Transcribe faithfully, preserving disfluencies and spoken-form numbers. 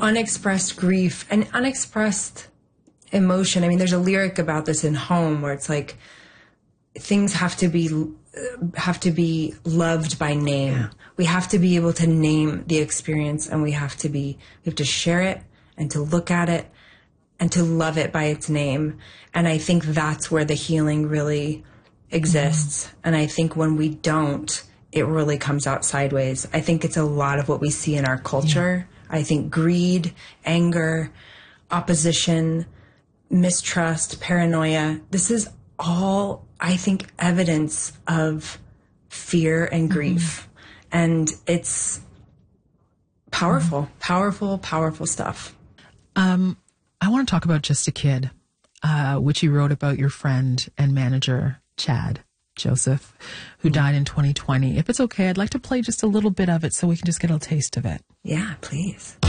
unexpressed grief and unexpressed emotion. I mean, there's a lyric about this in Home where it's like things have to be have to be loved by name. Yeah. We have to be able to name the experience, and we have to be we have to share it and to look at it and to love it by its name. And I think that's where the healing really exists. Mm-hmm. And I think when we don't, it really comes out sideways. I think it's a lot of what we see in our culture. Yeah. I think greed, anger, opposition, mistrust, paranoia, this is all, I think, evidence of fear and grief. Mm-hmm. And it's powerful, mm-hmm. powerful, powerful stuff. Um, I want to talk about Just a Kid, uh, which you wrote about your friend and manager, Chad Joseph, who mm-hmm. died in twenty twenty. If it's okay, I'd like to play just a little bit of it so we can just get a taste of it. Yeah, please.